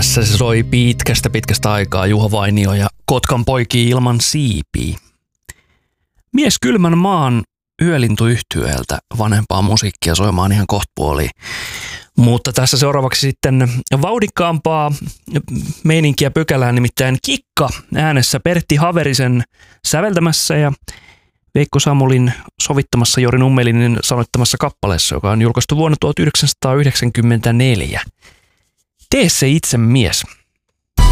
Tässä se soi pitkästä aikaa Juha Vainio ja Kotkan poikii ilman siipiä. Mies kylmän maan yölintuyhtyeeltä vanhempaa musiikkia soimaan ihan kohtapuoliin. Mutta tässä seuraavaksi sitten vauhdikkaampaa meininkiä pykälään, nimittäin Kikka äänessä Pertti Haverisen säveltämässä ja Veikko Samulin sovittamassa Jori Nummelinin sanoittamassa kappaleessa, joka on julkaistu vuonna 1994. Tee se itse mies.